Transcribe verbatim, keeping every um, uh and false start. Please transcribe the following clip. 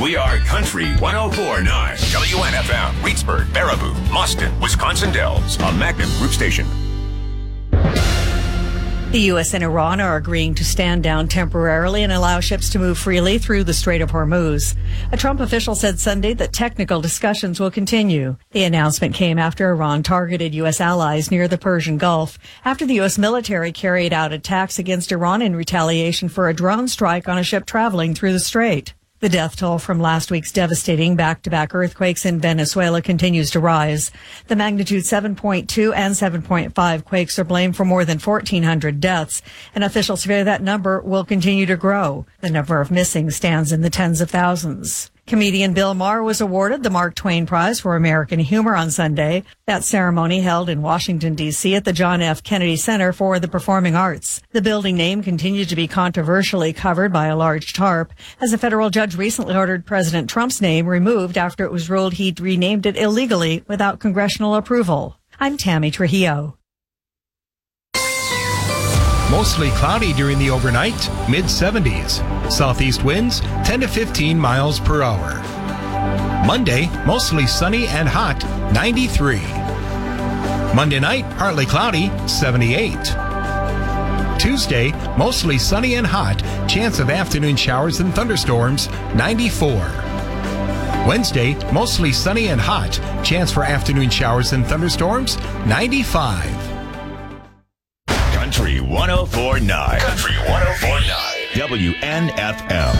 We are Country one oh four point nine. W N F M, Reedsburg, Baraboo, Mustin, Wisconsin Dells, a Magnum Group station. The U S and Iran are agreeing to stand down temporarily and allow ships to move freely through the Strait of Hormuz. A Trump official said Sunday that technical discussions will continue. The announcement came after Iran targeted U S allies near the Persian Gulf, after the U S military carried out attacks against Iran in retaliation for a drone strike on a ship traveling through the strait. The death toll from last week's devastating back-to-back earthquakes in Venezuela continues to rise. The magnitude seven point two and seven point five quakes are blamed for more than fourteen hundred deaths, and officials fear that number will continue to grow. The number of missing stands in the tens of thousands. Comedian Bill Maher was awarded the Mark Twain Prize for American Humor on Sunday. That ceremony held in Washington, D C at the John F. Kennedy Center for the Performing Arts. The building name continued to be controversially covered by a large tarp, as a federal judge recently ordered President Trump's name removed after it was ruled he'd renamed it illegally without congressional approval. I'm Tammy Trujillo. Mostly cloudy during the overnight, mid seventies. Southeast winds ten to fifteen miles per hour. Monday, mostly sunny and hot, ninety-three. Monday night, partly cloudy, seventy-eight. Tuesday, mostly sunny and hot, chance of afternoon showers and thunderstorms, ninety-four. Wednesday, mostly sunny and hot, chance for afternoon showers and thunderstorms, ninety-five. Country one oh four point nine. Country one oh four point nine. W N F M.